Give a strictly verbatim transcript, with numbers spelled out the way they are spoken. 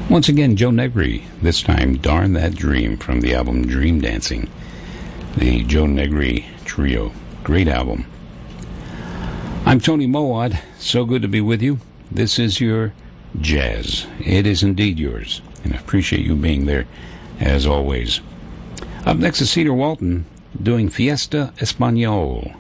Once again, Joe Negri, this time Darn That Dream from the album Dream Dancing. The Joe Negri Trio. Great album. I'm Tony Mowat. So good to be with you. This is your jazz. It is indeed yours. And I appreciate you being there, as always. Up next is Cedar Walton doing Fiesta Espanol.